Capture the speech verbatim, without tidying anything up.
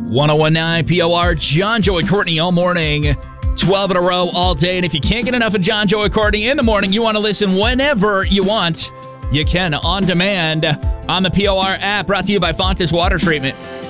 one oh one point nine P O R, John, Joey, Courtney all morning, twelve in a row all day. And if you can't get enough of John, Joey, Courtney in the morning, you want to listen whenever you want, you can on demand on the P O R app, brought to you by Fontes Water Treatment.